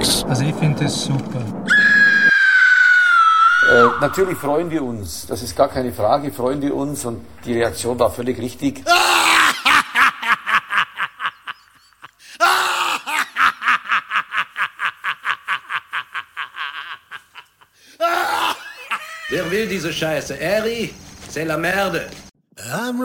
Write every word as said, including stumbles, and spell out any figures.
nichts. Also ich finde das super. Äh, natürlich freuen wir uns, das ist gar keine Frage, freuen wir uns und die Reaktion war völlig richtig. Wer will diese Scheiße? Harry, c'est la merde.